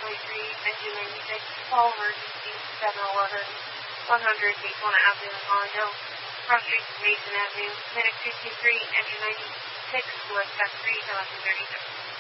Street, engine 96, call emergency 711 100 Daytona Avenue in Hollandale, cross street to Mason Avenue, medic 223, engine 96, West Street, 1136.